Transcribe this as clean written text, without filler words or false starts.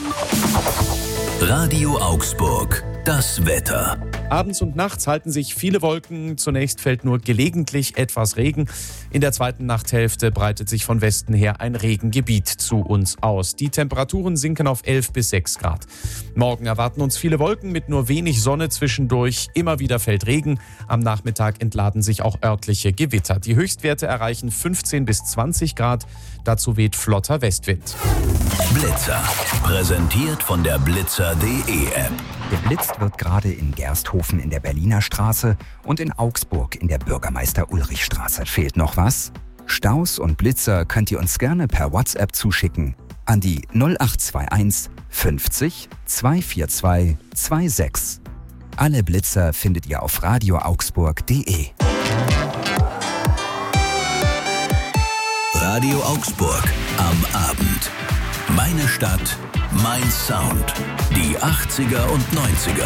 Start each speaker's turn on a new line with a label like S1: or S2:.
S1: Radio Augsburg, das Wetter.
S2: Abends und nachts halten sich viele Wolken. Zunächst fällt nur gelegentlich etwas Regen. In der zweiten Nachthälfte breitet sich von Westen her ein Regengebiet zu uns aus. Die Temperaturen sinken auf 11 bis 6 Grad. Morgen erwarten uns viele Wolken mit nur wenig Sonne zwischendurch. Immer wieder fällt Regen. Am Nachmittag entladen sich auch örtliche Gewitter. Die Höchstwerte erreichen 15 bis 20 Grad. Dazu weht flotter Westwind.
S1: Blitzer. Präsentiert von der Blitzer.de App.
S3: Geblitzt wird gerade in Gersthofen in der Berliner Straße und in Augsburg in der Bürgermeister-Ulrich-Straße. Fehlt noch was? Staus und Blitzer könnt ihr uns gerne per WhatsApp zuschicken an die 0821 50 242 26. Alle Blitzer findet ihr auf radioaugsburg.de.
S1: Radio Augsburg am Abend. Meine Stadt, mein Sound. Die 80er und 90er.